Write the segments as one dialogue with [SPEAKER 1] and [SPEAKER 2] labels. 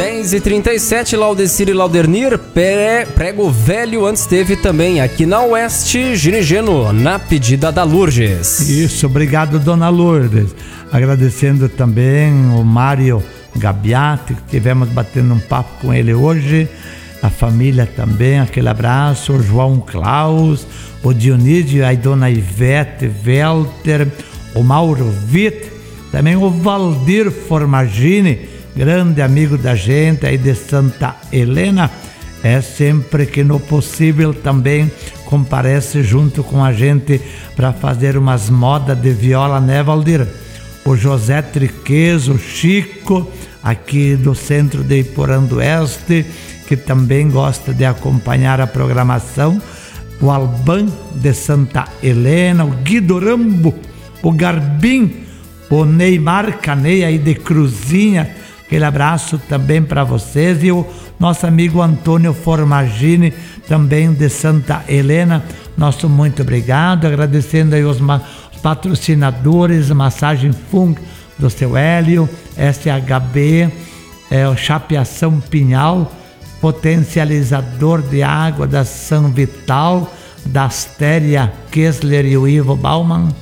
[SPEAKER 1] 10h37, Laudecir e Laudernir, Prego Velho. Antes teve também aqui na Oeste, Ginigeno, na pedida da Lourdes.
[SPEAKER 2] Isso, obrigado, dona Lourdes. Agradecendo também o Mário Gabiati, que tivemos batendo um papo com ele hoje. A família também, aquele abraço. O João Klaus, o Dionísio, a dona Ivete Welter, o Mauro Witt, também o Valdir Formagini, grande amigo da gente aí de Santa Helena. É sempre que no possível também comparece junto com a gente para fazer umas modas de viola, né, Valdir? O José Triquez, o Chico, aqui do centro de Iporã do Oeste, que também gosta de acompanhar a programação. O Alban de Santa Helena, o Guido Rambo, o Garbim, o Neymar Caneia aí de Cruzinha. Aquele abraço também para vocês. E o nosso amigo Antônio Formagini, também de Santa Helena. Nosso muito obrigado. Agradecendo aí os patrocinadores, Massagem Fung do seu Hélio, SHB, o Chapeação Pinhal, Potencializador de Água da São Vital, da Astéria Kessler e o Ivo Bauman.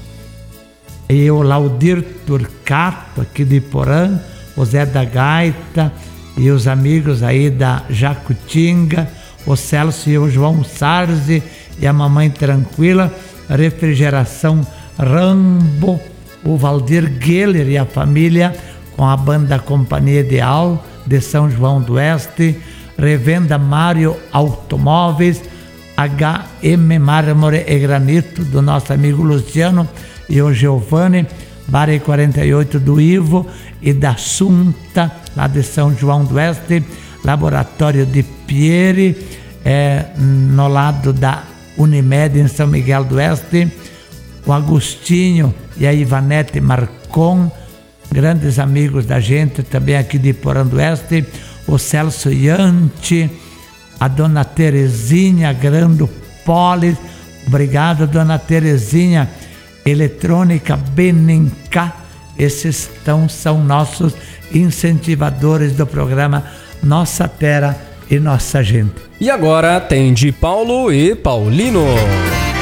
[SPEAKER 2] E o Laudir Turcato, aqui de Iporã, o Zé da Gaita e os amigos aí da Jacutinga, o Celso e o João Sarzi e a Mamãe Tranquila, Refrigeração Rambo, o Valdir Geller e a família com a banda Companhia Ideal de São João do Oeste, Revenda Mário Automóveis, HM Mármore e Granito do nosso amigo Luciano e o Giovanni, Bare 48 do Ivo e da Sunta, lá de São João do Oeste, Laboratório de Pieri, no lado da Unimed em São Miguel do Oeste, o Agostinho e a Ivanete Marcon, grandes amigos da gente, também aqui de Iporã do Oeste, o Celso Yante, a dona Terezinha Grando Polis, obrigado, dona Terezinha, Eletrônica Beninca. Esses são nossos incentivadores do programa Nossa Terra e Nossa Gente.
[SPEAKER 1] E agora tem de Paulo e Paulino.